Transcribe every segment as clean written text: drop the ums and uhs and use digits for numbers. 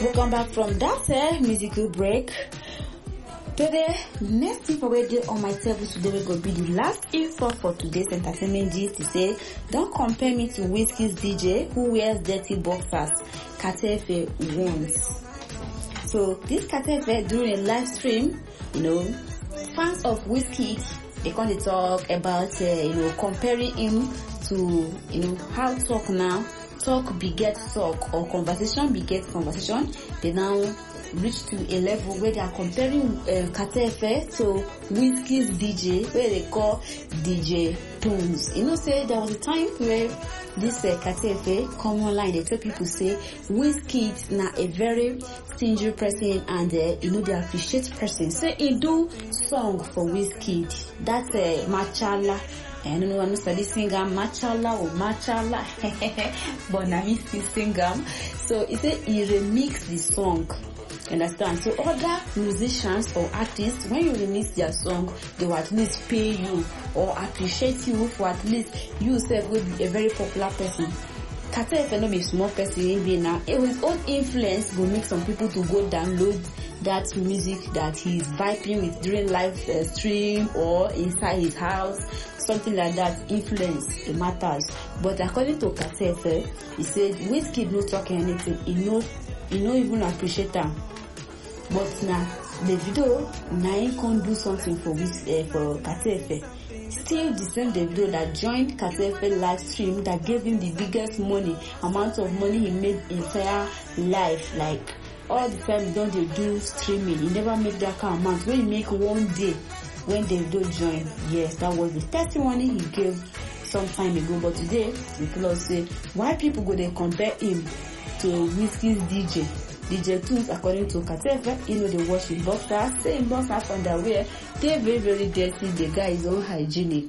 Welcome back from that musical break. Today, next thing for radio on my table today will go be the last info for today's entertainment gist to say, don't compare me to Wizkid's DJ who wears dirty boxers. Katefe wants. So this Katefe during a live stream, fans of Wizkid, they can't talk about comparing him to how talk begets talk or conversation begets conversation. They now reach to a level where they are comparing Katefe to Wizkid's DJ, where they call DJ Tones. Say there was a time where this Katefe come online. They tell people say Wizkid na a very stingy person and they appreciate person. Say he do song for Wizkid. That's Machala. I don't know I'm study singer Machala or Machala, but now he still sing So he said he remixed the song. Understand? So other musicians or artists, when you remix their song, they will at least pay you or appreciate you for at least you yourself will be a very popular person. Katefe no be small person in now. His own influence will make some people to go download that music that he's vibing with during live stream or inside his house, something like that. Influence, it matters. But according to Katefe, he said Wizkid no talk anything. He no even appreciate them. But now the video he can't do something for Katefe. Still the same Davido that joined Katefe live stream that gave him the biggest amount of money he made entire life. Like all the time don't they do streaming. He never make that kind of amount. When he make one day when Davido joined, yes, that was the testimony he gave some time ago. But today the people say why people go they compare him to Wizkid's DJ Toons. According to Katefe, they wash his boxers, say his boxers underwear, they're very, very dirty. The guy is unhygienic.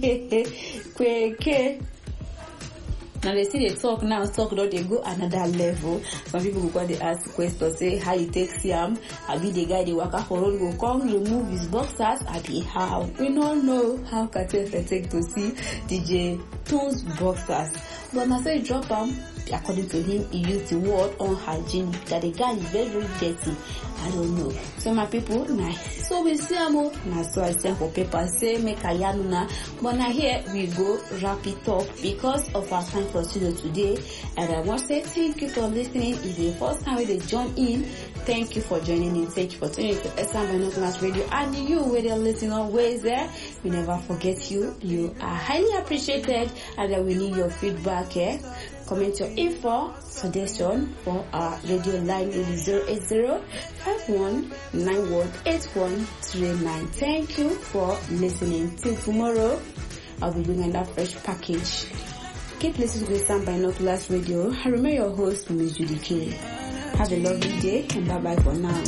Kweke. Now they see they talk now, they go another level. Some people go they ask questions, say how you take Siam, I be the guy they work out for road, go come remove his boxers, I be how. We don't know how Katefe take to see DJ Toons boxers. But now say drop him. According to him, he used the word unhygienic, that the guy is very, very dirty. I don't know. So my people, so we see now so I send for paper, say make a yanuna. But now here we go wrap it up because of our time for studio today. And I want to say thank you for listening. If the first time they join in, thank you for joining in. Thank you for tuning in to SM Binoculars Radio. And you, where they're listening always there, we never forget you. You are highly appreciated, and we need your feedback here. Comment your info, suggestion for our radio line in 080-5191-8139. Thank you for listening. Till tomorrow, I'll be bringing that fresh package. Keep listening to SM Binoculars Radio. I remain your host, Ms. Judy K. Have a lovely day and bye-bye for now.